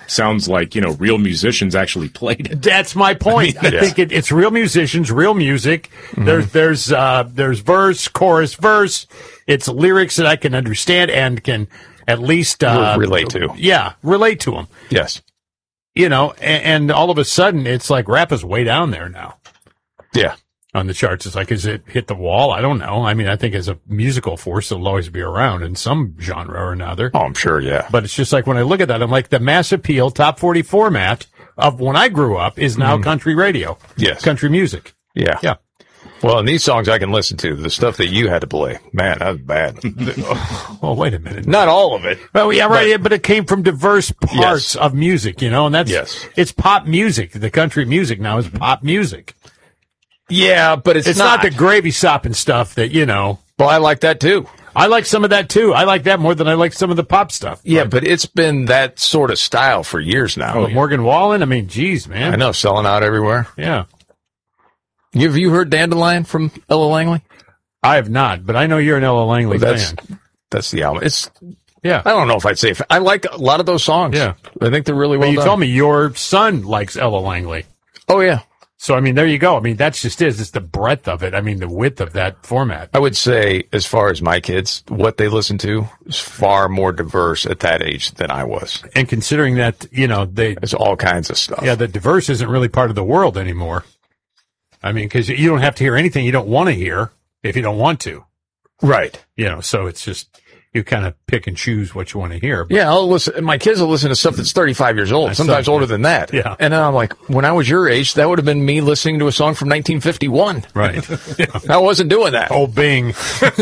sounds like, real musicians actually played it. That's my point. I think it's real musicians, real music. Mm-hmm. There's verse, chorus, verse. It's lyrics that I can understand and can at least relate to. Yeah, relate to them. Yes. And all of a sudden, it's like rap is way down there now. Yeah. On the charts. It's like, is it hit the wall? I don't know. I mean, I think as a musical force, it'll always be around in some genre or another. Oh, I'm sure, yeah. But it's just like when I look at that, I'm like, the mass appeal top 40 format of when I grew up is now country radio. Yes. Country music. Yeah. Yeah. Well, and these songs I can listen to. The stuff that you had to play, man, that was bad. Well, wait a minute. Not all of it. Well, yeah, right. But it came from diverse parts of music, and that's, it's pop music. The country music now is pop music. Yeah, but it's not the gravy sopping stuff that, Well, I like that too. I like some of that too. I like that more than I like some of the pop stuff. Yeah, but it's been that sort of style for years now. Oh, Morgan Wallen? I mean, geez, man. I know, selling out everywhere. Yeah. Have you heard Dandelion from Ella Langley? I have not, but I know you're an Ella Langley fan. That's the album. Yeah. I don't know if I'd say I like a lot of those songs. Yeah. I think they're really well done. You told me your son likes Ella Langley. Oh, yeah. So, I mean, there you go. I mean, that's just it's the breadth of it. I mean, the width of that format. I would say, as far as my kids, what they listen to is far more diverse at that age than I was. And considering that, there's all kinds of stuff. Yeah, the diverse isn't really part of the world anymore. I mean, because you don't have to hear anything you don't want to hear if you don't want to. Right. So it's just, you kind of pick and choose what you want to hear. But. Yeah, I'll listen. My kids will listen to stuff that's 35 years old, sometimes older than that. Yeah. And then I'm like, when I was your age, that would have been me listening to a song from 1951. Right. I wasn't doing that. Oh, Bing.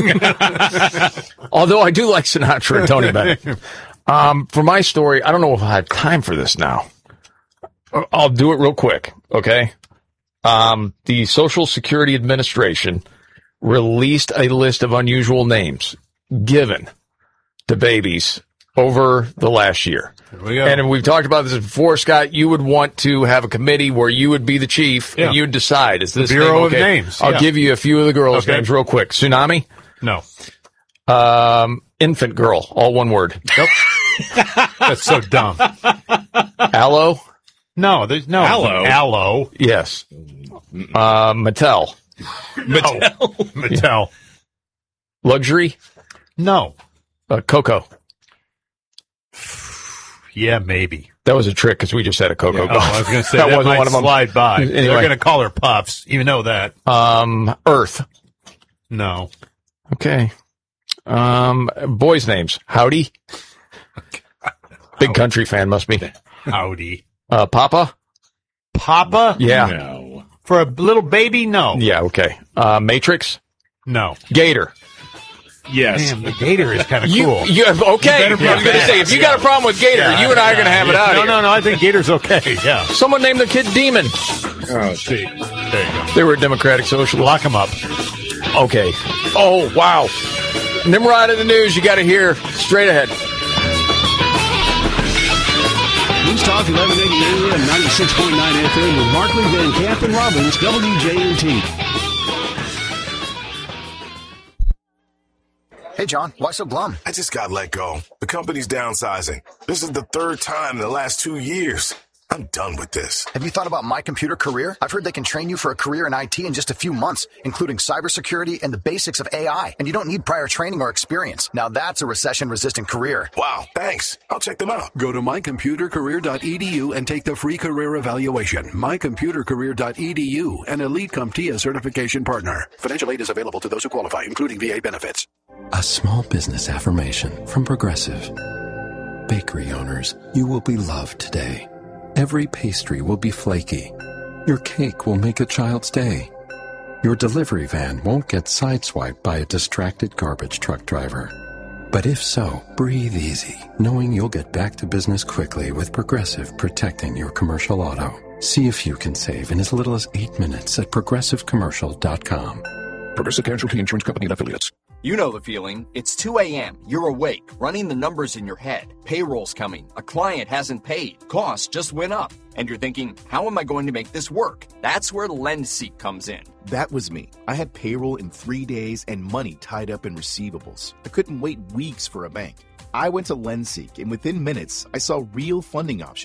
Although I do like Sinatra and Tony Bennett. For my story, I don't know if I have time for this now. I'll do it real quick, okay? The Social Security Administration released a list of unusual names given to babies over the last year. There we go. And we've talked about this before, Scott. You would want to have a committee where you would be the chief and you'd decide, is this Bureau name of okay? Names. I'll give you a few of the girls' names real quick. Tsunami? No. Infant girl, all one word. Nope. That's so dumb. Aloe? No, there's no. Aloe. Yes. Mattel. Mattel. Luxury? No. Coco. Yeah, maybe. That was a trick because we just had a Coco. Yeah. Oh, I was going to say that wasn't one of them. Slide by. Anyway. They're going to call her Puffs. You know that. Earth. No. Okay. Boys' names. Howdy. Big country fan must be. Howdy. Papa. Papa? Yeah. No. For a little baby? No. Yeah. Okay. Matrix. No. Gator. Yes. Damn, the Gator is kind of cool. Okay. I was going to say, if you got a problem with Gator, you and I are going to have it out here. No. I think Gator's okay. Yeah. Someone named the kid Demon. Oh, see. There you go. They were a Democratic Socialist. Lock them up. Okay. Oh, wow. Nimrod in the news. You got to hear straight ahead. News Talk 1180 AM 96.9 FM with Markley, Van Camp, and Robbins, WJNT. Hey, John, why so glum? I just got let go. The company's downsizing. This is the third time in the last 2 years. I'm done with this. Have you thought about My Computer Career? I've heard they can train you for a career in IT in just a few months, including cybersecurity and the basics of AI. And you don't need prior training or experience. Now that's a recession-resistant career. Wow, thanks. I'll check them out. Go to mycomputercareer.edu and take the free career evaluation. mycomputercareer.edu, an Elite CompTIA certification partner. Financial aid is available to those who qualify, including VA benefits. A small business affirmation from Progressive. Bakery owners, you will be loved today. Every pastry will be flaky. Your cake will make a child's day. Your delivery van won't get sideswiped by a distracted garbage truck driver. But if so, breathe easy, knowing you'll get back to business quickly with Progressive protecting your commercial auto. See if you can save in as little as 8 minutes at progressivecommercial.com. Progressive Casualty Insurance Company and Affiliates. You know the feeling. It's 2 a.m. You're awake, running the numbers in your head. Payroll's coming. A client hasn't paid. Costs just went up. And you're thinking, how am I going to make this work? That's where LendSeek comes in. That was me. I had payroll in 3 days and money tied up in receivables. I couldn't wait weeks for a bank. I went to LendSeek, and within minutes, I saw real funding options.